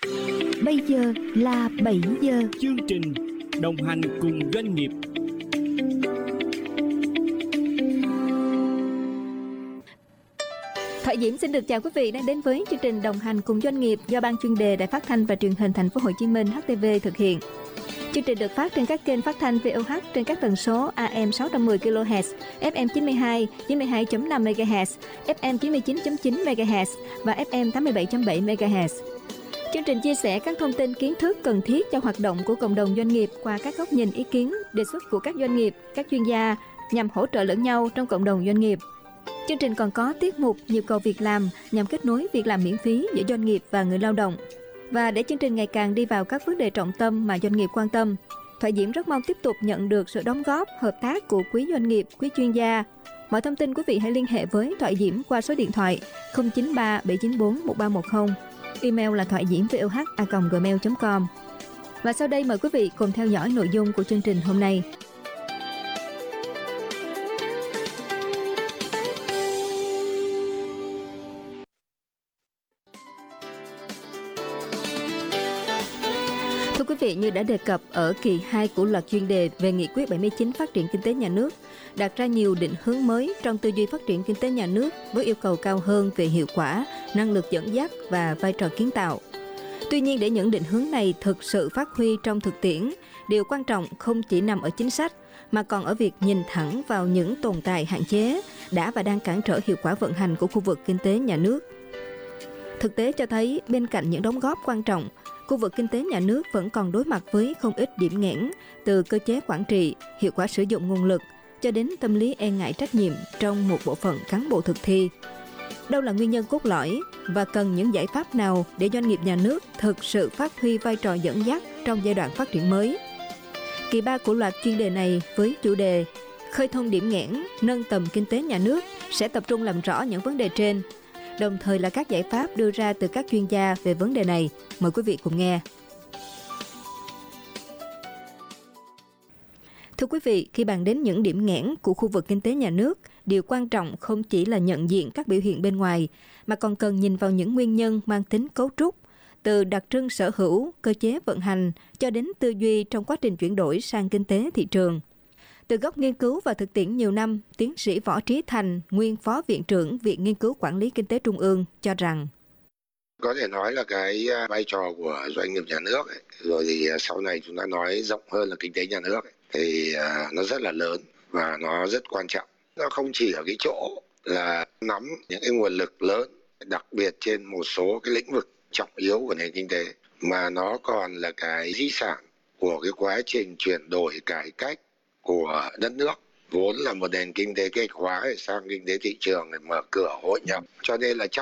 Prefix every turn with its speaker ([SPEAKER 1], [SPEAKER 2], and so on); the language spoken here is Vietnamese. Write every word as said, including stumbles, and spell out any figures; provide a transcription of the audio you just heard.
[SPEAKER 1] Bây giờ là bảy giờ.
[SPEAKER 2] Chương trình đồng hành cùng doanh nghiệp.
[SPEAKER 1] Thoại Diễm xin được chào quý vị đang đến với chương trình đồng hành cùng doanh nghiệp do Ban chuyên đề Đài Phát thanh và Truyền hình Thành phố Hồ Chí Minh H T V thực hiện. Chương trình được phát trên các kênh phát thanh vê o hát trên các tần số A M sáu trăm mười ki lô héc, F M chín mươi hai, chín mươi hai chấm năm mê ga héc, F M chín mươi chín chấm chín mê ga héc và F M tám mươi bảy chấm bảy mê ga héc. Chương trình chia sẻ các thông tin kiến thức cần thiết cho hoạt động của cộng đồng doanh nghiệp qua các góc nhìn, ý kiến, đề xuất của các doanh nghiệp, các chuyên gia nhằm hỗ trợ lẫn nhau trong cộng đồng doanh nghiệp. Chương trình còn có tiết mục nhịp cầu việc làm nhằm kết nối việc làm miễn phí giữa doanh nghiệp và người lao động. Và để chương trình ngày càng đi vào các vấn đề trọng tâm mà doanh nghiệp quan tâm, Thoại Diễm rất mong tiếp tục nhận được sự đóng góp, hợp tác của quý doanh nghiệp, quý chuyên gia. Mọi thông tin quý vị hãy liên hệ với Thoại Diễm qua số điện thoại không chín ba bảy chín bốn một ba một không, email là thoại diễm voh a còng gmail chấm com. Và sau đây mời quý vị cùng theo dõi nội dung của chương trình hôm nay. Thưa quý vị, như đã đề cập ở kỳ hai của loạt chuyên đề về nghị quyết bảy mươi chín phát triển kinh tế nhà nước, đặt ra nhiều định hướng mới trong tư duy phát triển kinh tế nhà nước với yêu cầu cao hơn về hiệu quả, năng lực dẫn dắt và vai trò kiến tạo. Tuy nhiên, để những định hướng này thực sự phát huy trong thực tiễn, điều quan trọng không chỉ nằm ở chính sách, mà còn ở việc nhìn thẳng vào những tồn tại hạn chế đã và đang cản trở hiệu quả vận hành của khu vực kinh tế nhà nước. Thực tế cho thấy, bên cạnh những đóng góp quan trọng, khu vực kinh tế nhà nước vẫn còn đối mặt với không ít điểm nghẽn, từ cơ chế quản trị, hiệu quả sử dụng nguồn lực, cho đến tâm lý e ngại trách nhiệm trong một bộ phận cán bộ thực thi. Đâu là nguyên nhân cốt lõi và cần những giải pháp nào để doanh nghiệp nhà nước thực sự phát huy vai trò dẫn dắt trong giai đoạn phát triển mới? Kỳ ba của loạt chuyên đề này với chủ đề Khơi thông điểm nghẽn, nâng tầm kinh tế nhà nước sẽ tập trung làm rõ những vấn đề trên, đồng thời là các giải pháp đưa ra từ các chuyên gia về vấn đề này. Mời quý vị cùng nghe. Thưa quý vị, khi bàn đến những điểm nghẽn của khu vực kinh tế nhà nước, điều quan trọng không chỉ là nhận diện các biểu hiện bên ngoài, mà còn cần nhìn vào những nguyên nhân mang tính cấu trúc, từ đặc trưng sở hữu, cơ chế vận hành, cho đến tư duy trong quá trình chuyển đổi sang kinh tế thị trường. Từ góc nghiên cứu và thực tiễn nhiều năm, tiến sĩ Võ Trí Thành, nguyên Phó Viện trưởng Viện Nghiên cứu Quản lý Kinh tế Trung ương, cho rằng
[SPEAKER 3] có thể nói là cái vai trò của doanh nghiệp nhà nước ấy, rồi thì sau này chúng ta nói rộng hơn là kinh tế nhà nước ấy, thì nó rất là lớn và nó rất quan trọng. Nó không chỉ ở cái chỗ là nắm những cái nguồn lực lớn, đặc biệt trên một số cái lĩnh vực trọng yếu của nền kinh tế, mà nó còn là cái di sản của cái quá trình chuyển đổi cải cách của đất nước, vốn là một nền kinh tế kế hoạch hóa sang kinh tế thị trường để mở cửa hội nhập. Cho nên là